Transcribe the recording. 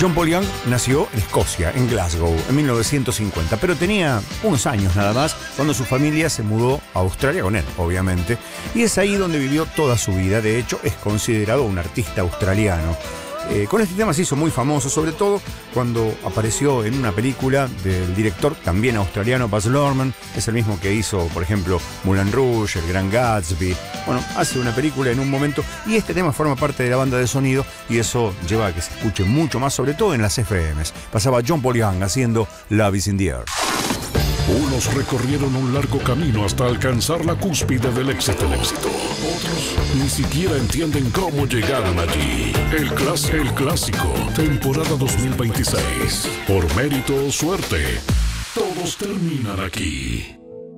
John Paul Young nació en Escocia, en Glasgow, en 1950, pero tenía unos años nada más cuando su familia se mudó a Australia con él, obviamente, y es ahí donde vivió toda su vida. De hecho, es considerado un artista australiano. Con este tema se hizo muy famoso, sobre todo cuando apareció en una película del director también australiano Baz Luhrmann. Es el mismo que hizo, por ejemplo, Moulin Rouge, El Gran Gatsby. Bueno, hace una película en un momento y este tema forma parte de la banda de sonido y eso lleva a que se escuche mucho más, sobre todo en las FMs. Pasaba John Paul Young haciendo Love is in the Air. Unos recorrieron un largo camino hasta alcanzar la cúspide del éxito. Otros ni siquiera entienden cómo llegaron allí. El clásico, temporada 2026. Por mérito o suerte, todos terminan aquí.